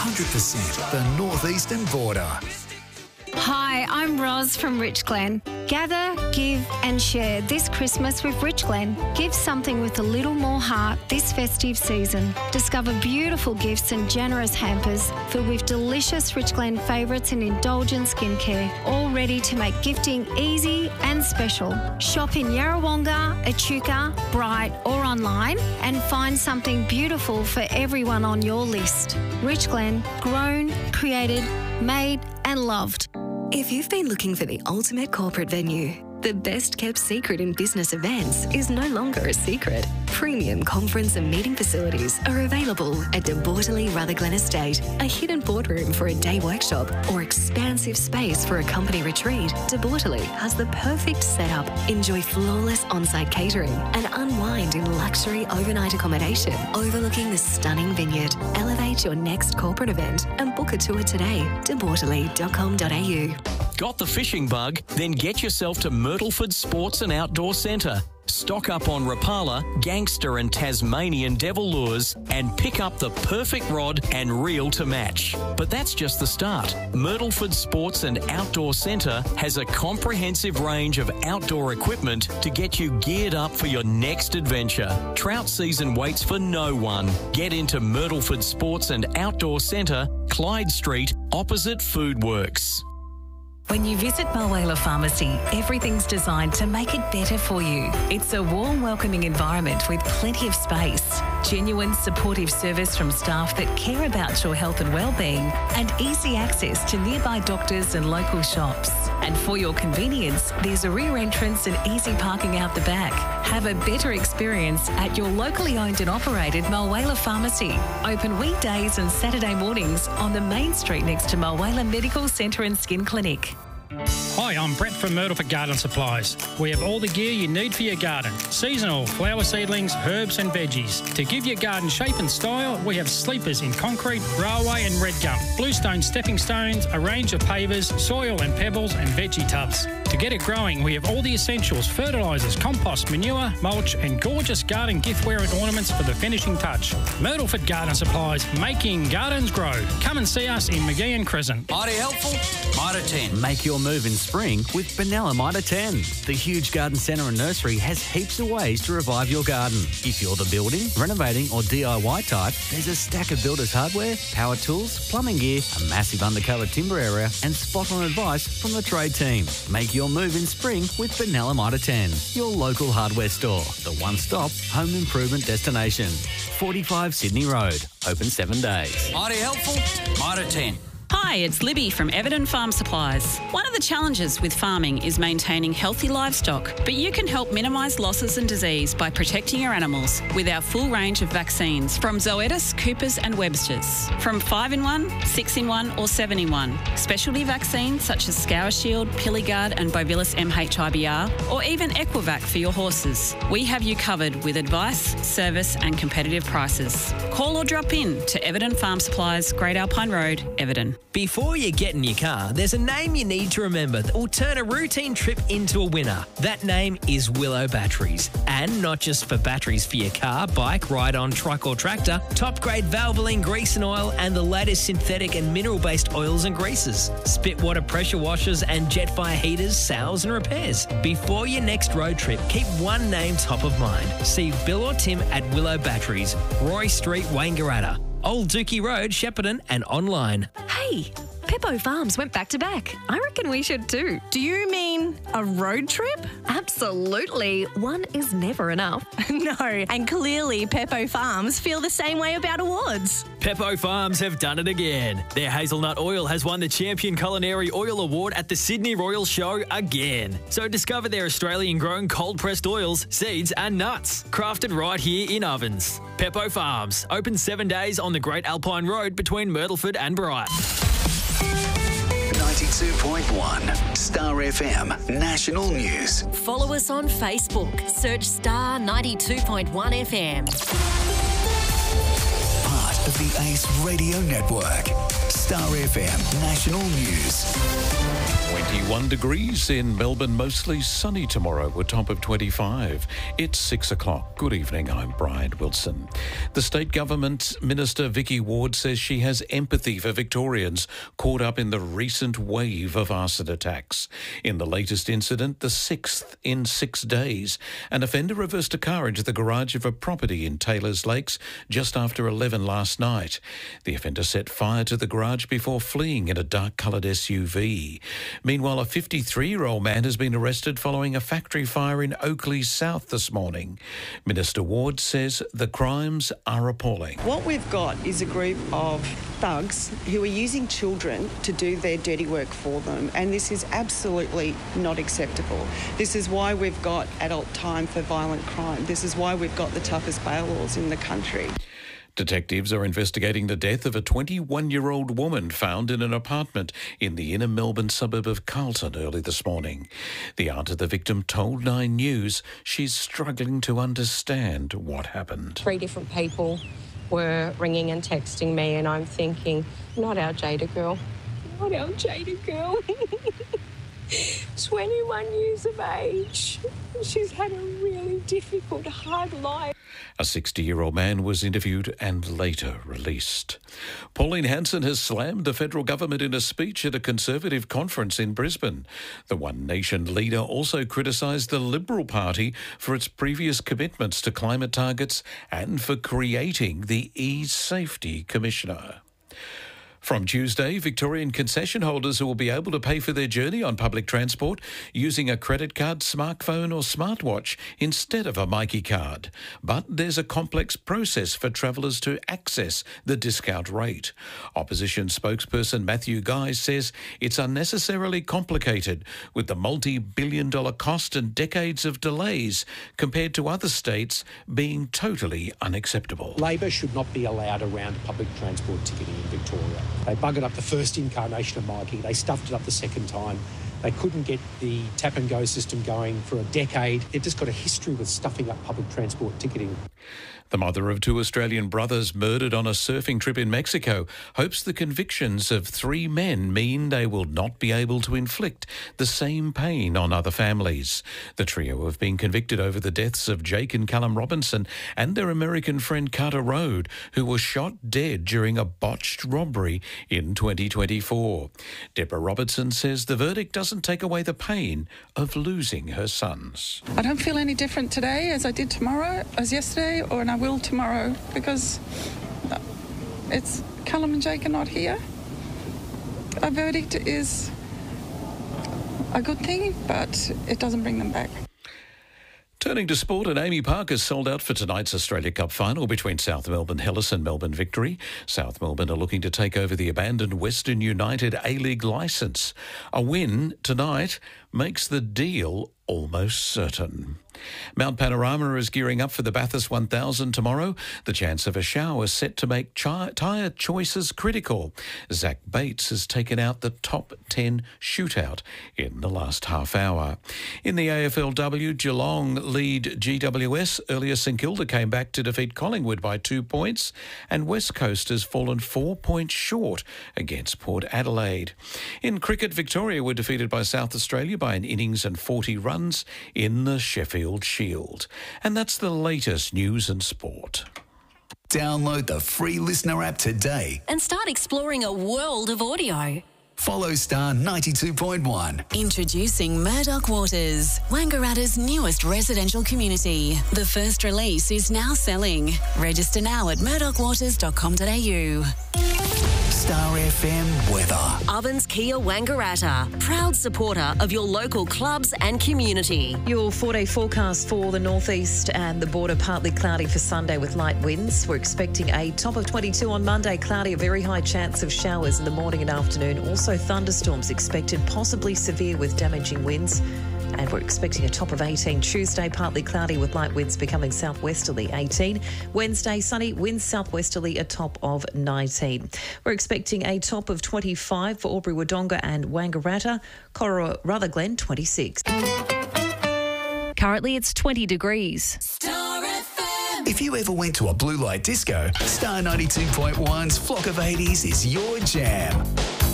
100% the northeastern border. Hi, I'm Roz from Rich Glen. Gather, give and share this Christmas with Rich Glen. Give something with a little more heart this festive season. Discover beautiful gifts and generous hampers filled with delicious Rich Glen favourites and indulgent skincare, all ready to make gifting easy and special. Shop in Yarrawonga, Echuca, Bright or online and find something beautiful for everyone on your list. Rich Glen, grown, created, made and loved. If you've been looking for the ultimate corporate venue, the best kept secret in business events is no longer a secret. Premium conference and meeting facilities are available at De Bortoli Rutherglen Estate. A hidden boardroom for a day workshop or expansive space for a company retreat, De Bortoli has the perfect setup. Enjoy flawless on-site catering and unwind in luxury overnight accommodation overlooking the stunning vineyard. Elevate your next corporate event and book a tour today. debortoli.com.au. Got the fishing bug? Then get yourself to Myrtleford Sports and Outdoor Centre. Stock up on Rapala, Gangster and Tasmanian Devil lures and pick up the perfect rod and reel to match. But that's just the start. Myrtleford Sports and Outdoor Centre has a comprehensive range of outdoor equipment to get you geared up for your next adventure. Trout season waits for no one. Get into Myrtleford Sports and Outdoor Centre, Clyde Street, opposite Foodworks. When you visit Mulwala Pharmacy, everything's designed to make it better for you. It's a warm, welcoming environment with plenty of space, genuine supportive service from staff that care about your health and well-being, and easy access to nearby doctors and local shops. And for your convenience, there's a rear entrance and easy parking out the back. Have a better experience at your locally owned and operated Mulwala Pharmacy. Open weekdays and Saturday mornings on the main street next to Mulwala Medical Centre and Skin Clinic. Hi, I'm Brett from Myrtleford Garden Supplies. We have all the gear you need for your garden. Seasonal, flower seedlings, herbs and veggies. To give your garden shape and style, we have sleepers in concrete, railway and red gum, bluestone stepping stones, a range of pavers, soil and pebbles and veggie tubs. To get it growing, we have all the essentials: fertilisers, compost, manure, mulch and gorgeous garden giftware and ornaments for the finishing touch. Myrtleford Garden Supplies, making gardens grow. Come and see us in Magee and Crescent. Mighty helpful, Mitre 10. Make your move in spring with Benalla Mitre 10. The huge garden centre and nursery has heaps of ways to revive your garden. If you're the building, renovating or DIY type, there's a stack of builders hardware, power tools, plumbing gear, a massive undercover timber area and spot-on advice from the trade team. Make your move in spring with Benalla Mitre 10, your local hardware store, the one-stop home improvement destination. 45 Sydney Road, open 7 days. Mighty helpful, Mitre 10. Hi, it's Libby from Everton Farm Supplies. One of the challenges with farming is maintaining healthy livestock, but you can help minimise losses and disease by protecting your animals with our full range of vaccines from Zoetis, Coopers and Webster's. From 5-in-1, 6-in-1 or 7-in-1. Specialty vaccines such as Scour Shield, Pilligard and Bovilus MHIBR, or even Equivac for your horses. We have you covered with advice, service and competitive prices. Call or drop in to Everton Farm Supplies, Great Alpine Road, Everton. Before you get in your car, there's a name you need to remember that will turn a routine trip into a winner. That name is Willow Batteries. And not just for batteries for your car, bike, ride-on, truck or tractor, top-grade Valvoline grease and oil and the latest synthetic and mineral-based oils and greases. Spitwater pressure washers and Jetfire heaters, sales and repairs. Before your next road trip, keep one name top of mind. See Bill or Tim at Willow Batteries, Roy Street, Wangaratta, Old Dookie Road, Shepparton and online. Hey, Peppo Farms went back to back. I reckon we should too. Do you mean a road trip? Absolutely. One is never enough. No, and clearly Peppo Farms feel the same way about awards. Peppo Farms have done it again. Their hazelnut oil has won the Champion Culinary Oil Award at the Sydney Royal Show again. So discover their Australian-grown cold-pressed oils, seeds and nuts, crafted right here in ovens. Peppo Farms, open 7 days on the Great Alpine Road between Myrtleford and Bright. 92.1 Star FM National News. Follow us on Facebook. Search Star 92.1 FM. Part of the Ace Radio Network. Star FM National News. 21 degrees in Melbourne, mostly sunny tomorrow, a top of 25. It's 6 o'clock. Good evening, I'm Brian Wilson. The State Government Minister Vicky Ward says she has empathy for Victorians caught up in the recent wave of arson attacks. In the latest incident, the 6th in 6 days, an offender reversed a car into the garage of a property in Taylors Lakes just after 11 last night. The offender set fire to the garage before fleeing in a dark-coloured SUV. Meanwhile, a 53-year-old man has been arrested following a factory fire in Oakleigh South this morning. Minister Ward says the crimes are appalling. What we've got is a group of thugs who are using children to do their dirty work for them, and this is absolutely not acceptable. This is why we've got adult time for violent crime. This is why we've got the toughest bail laws in the country. Detectives are investigating the death of a 21-year-old woman found in an apartment in the inner Melbourne suburb of Carlton early this morning. The aunt of the victim told Nine News she's struggling to understand what happened. 3 different people were ringing and texting me, and I'm thinking, not our Jada girl. Not our Jada girl. 21 years of age. She's had a really difficult, hard life. A 60-year-old man was interviewed and later released. Pauline Hanson has slammed the federal government in a speech at a Conservative conference in Brisbane. The One Nation leader also criticised the Liberal Party for its previous commitments to climate targets and for creating the E-Safety Commissioner. From Tuesday, Victorian concession holders will be able to pay for their journey on public transport using a credit card, smartphone or smartwatch instead of a Myki card. But there's a complex process for travellers to access the discount rate. Opposition spokesperson Matthew Guy says it's unnecessarily complicated with the multi-billion-dollar cost and decades of delays compared to other states being totally unacceptable. Labor should not be allowed around public transport ticketing in Victoria. They buggered up the first incarnation of Myki. They stuffed it up the second time. They couldn't get the tap-and-go system going for a decade. They've just got a history with stuffing up public transport ticketing. The mother of 2 Australian brothers murdered on a surfing trip in Mexico hopes the convictions of 3 men mean they will not be able to inflict the same pain on other families. The trio have been convicted over the deaths of Jake and Callum Robinson and their American friend Carter Rode, who was shot dead during a botched robbery in 2024. Deborah Robertson says the verdict doesn't take away the pain of losing her sons. I don't feel any different today as I did tomorrow, as yesterday, and I will tomorrow, because it's Callum and Jake are not here. A verdict is a good thing, but it doesn't bring them back. Turning to sport, and Amy Parker's sold out for tonight's Australia Cup final between South Melbourne Hellas and Melbourne Victory. South Melbourne are looking to take over the abandoned Western United A-League licence. A win tonight makes the deal almost certain. Mount Panorama is gearing up for the Bathurst 1000 tomorrow. The chance of a shower set to make tyre choices critical. Zach Bates has taken out the top 10 shootout in the last half hour. In the AFLW, Geelong lead GWS. Earlier, St Kilda came back to defeat Collingwood by 2 points, and West Coast has fallen 4 points short against Port Adelaide. In cricket, Victoria were defeated by South Australia by an innings and 40 runs in the Sheffield Shield. And that's the latest news and sport. Download the free Listener app today and start exploring a world of audio. Follow Star 92.1. Introducing Murdoch Waters, Wangaratta's newest residential community. The first release is now selling. Register now at murdochwaters.com.au. Star FM weather. Ovens Kia Wangaratta, proud supporter of your local clubs and community. Your 4-day forecast for the northeast and the border, partly cloudy for Sunday with light winds. We're expecting a top of 22 on Monday, cloudy, a very high chance of showers in the morning and afternoon. Also thunderstorms expected, possibly severe with damaging winds. And we're expecting a top of 18 Tuesday, partly cloudy with light winds becoming southwesterly 18. Wednesday, sunny, winds southwesterly, a top of 19. We're expecting a top of 25 for Albury Wodonga and Wangaratta, Corowa Rutherglen 26. Currently it's 20 degrees. Star FM. If you ever went to a blue light disco, Star 92.1's Flock of 80s is your jam.